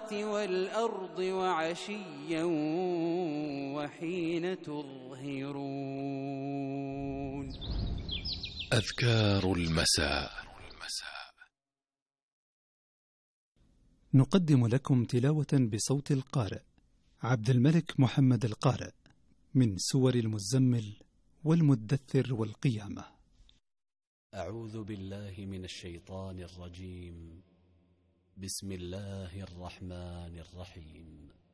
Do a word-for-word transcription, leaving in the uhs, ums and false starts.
السماوات والأرض وعشيا وحين تظهرون. أذكار المساء. نقدم لكم تلاوة بصوت القارئ عبد الملك محمد القارئ من سور المزمل والمدثر والقيامة. أعوذ بالله من الشيطان الرجيم. بسم الله الرحمن الرحيم.